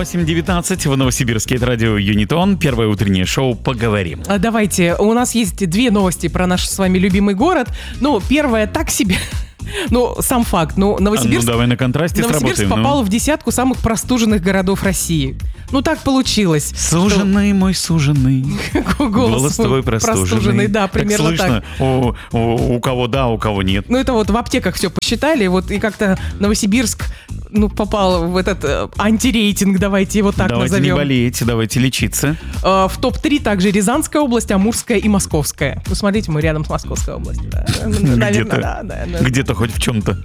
8:19 в Новосибирске. Это радио Юнитон. Первое утреннее шоу «Поговорим». Давайте, у нас есть две новости про наш с вами любимый город. Ну, первая так себе. Ну, сам факт. Новосибирск, давай на контрасте Новосибирск сработаем. попал в десятку самых простуженных городов России. Ну, так получилось. Суженый мой суженый. Голос твой простуженный. Да, примерно как слышно, так. У кого да, у кого нет. Ну, это вот в аптеках все посчитали, вот и как-то Новосибирск, попал в этот антирейтинг, давайте его так Давайте назовем. не болейте, давайте лечиться. В топ-3 также Рязанская область, Амурская и Московская. Ну, смотрите, мы рядом с Московской областью. Да. Наверное, да. Где-то хоть в чем-то.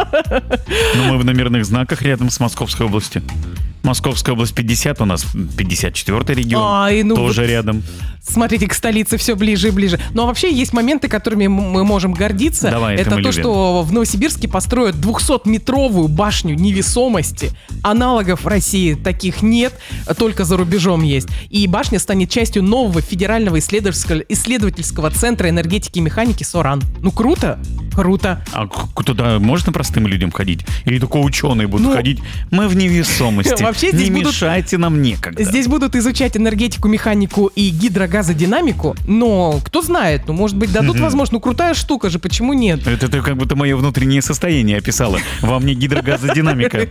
Но мы в номерных знаках рядом с Московской областью. Московская область 50, у нас 54-й регион, тоже рядом. Смотрите, к столице все ближе и ближе. Ну, а вообще есть моменты, которыми мы можем гордиться. Давай, это то, что в Новосибирске построят 200-метровую башню невесомости. Аналогов в России таких нет, только за рубежом есть. И башня станет частью нового федерального исследовательского центра энергетики и механики СОРАН. Ну, круто? Круто. А туда можно простым людям ходить? Или только ученые будут ходить? Мы в невесомости. Вообще не мешайте нам некогда. Здесь будут изучать энергетику, механику и гидрогазодинамику, но кто знает, может быть, дадут возможность. Крутая штука же, почему нет? Это ты как будто мое внутреннее состояние описала. Во мне гидрогазодинамика.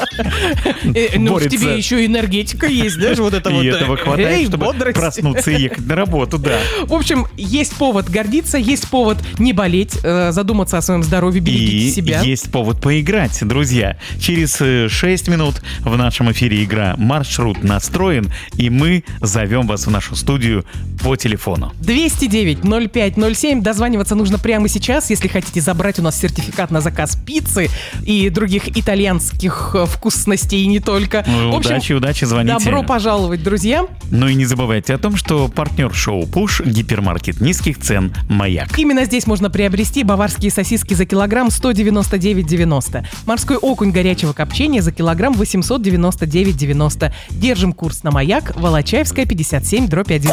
Ну, в тебе еще энергетика есть, даже вот это вот. И этого хватает, чтобы проснуться и ехать на работу, да. В общем, есть повод гордиться, есть повод не болеть, задуматься о своем здоровье, берегите себя. И есть повод поиграть, друзья. Через 6 минут в нашем эфире игра «Маршрут настроен», и мы зовем вас в нашу студию по телефону. 209-05-07. Дозваниваться нужно прямо сейчас, если хотите забрать у нас сертификат на заказ пиццы и других итальянских вкусностей, и не только. В общем, удачи, звоните. Добро пожаловать, друзья. Ну и не забывайте о том, что партнер шоу «Пуш» — гипермаркет низких цен «Маяк». Именно здесь можно приобрести баварские сосиски за килограмм 199,90. Морской окунь горячего копчения за килограмм 899,90. Держим курс на «Маяк», Волочаевская, 57/1.